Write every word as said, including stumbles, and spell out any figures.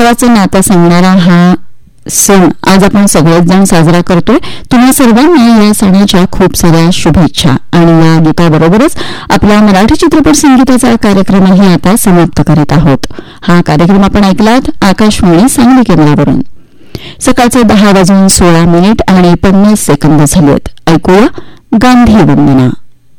भावाचं नातं सांगणारा हा सण आज आपण सगळेच जण साजरा करतोय. तुम्हा सर्वांना या सणाच्या खूप साऱ्या शुभेच्छा. आणि या गीताबरोबरच आपला मराठी चित्रपट संगीताचा कार्यक्रमही आता समाप्त करीत आहोत. हा कार्यक्रम आपण ऐकलात आकाशवाणी सांगली केंद्रावरून. सकाळचे दहा वाजून सोळा मिनिट आणि पन्नास सेकंद झालेत. ऐकूया गांधी वंदना.